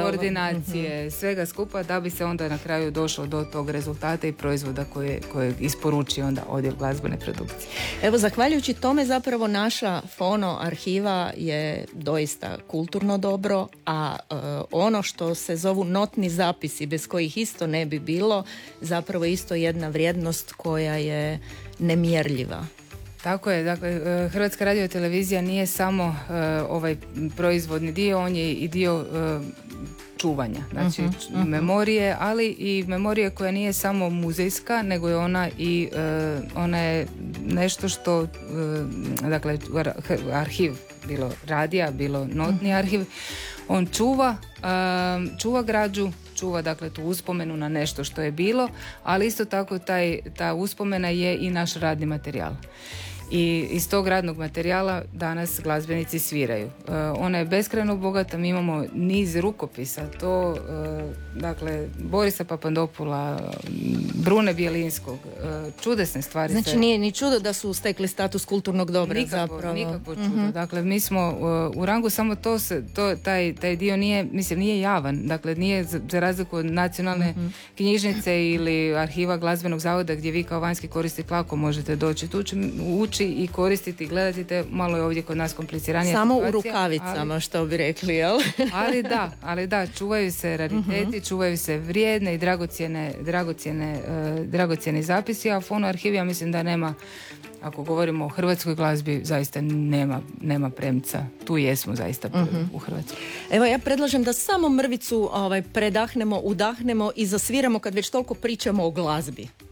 koordinacije, svega skupa, da bi se onda na kraju došlo do tog rezultata i proizvoda koje isporuči onda odjel glazbene produkcije. Evo, zahvaljujući tome zapravo naša fono arhiva je doista kulturno dobro, a ono što se zovu notni zapisi, bez kojih isto ne bi bilo, zapravo isto jedna vrijednost koja je nemjerljiva. Tako je, dakle, Hrvatska radiotelevizija nije samo ovaj proizvodni dio, on je i dio čuvanja, znači memorije, ali i memorije koja nije samo muzejska, nego je ona je nešto što, dakle, arhiv, bilo radija, bilo notni arhiv, on čuva građu, čuva dakle tu uspomenu na nešto što je bilo, ali isto tako ta uspomena je i naš radni materijal. I iz tog radnog materijala danas glazbenici sviraju. Ona je beskrajno bogata, mi imamo niz rukopisa, to dakle Borisa Papandopula, Brune Bjelinskog, čudesne stvari. Znači nije ni čudo da su stekli status kulturnog dobra zapravo. Nikakvo čudo. Dakle, mi smo u rangu, samo taj dio nije javan. Dakle, nije za razliku od nacionalne knjižnice ili arhiva glazbenog zavoda gdje vi kao vanjski korisnik lako možete doći tu ući i koristiti, gledati te, malo je ovdje kod nas kompliciranije. Samo situacija, u rukavicama, što bi rekli, jel? ali da, čuvaju se rariteti, čuvaju se vrijedne i dragocjeni zapisi, a fono arhiv, ja mislim da nema, ako govorimo o hrvatskoj glazbi, zaista nema premca. Tu jesmo zaista u Hrvatskoj. Evo, ja predlažem da samo mrvicu predahnemo, udahnemo i zasviramo kad već toliko pričamo o glazbi.